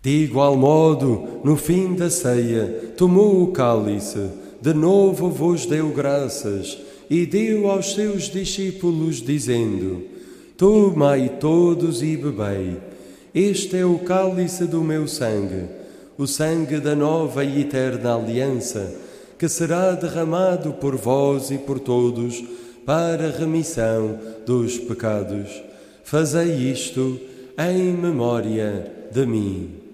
De igual modo, no fim da ceia, tomou o cálice, de novo vos deu graças e deu aos seus discípulos, dizendo: Tomai todos e bebei. Este é o cálice do meu sangue, o sangue da nova e eterna aliança, que será derramado por vós e por todos para a remissão dos pecados. Fazei isto em memória de mim.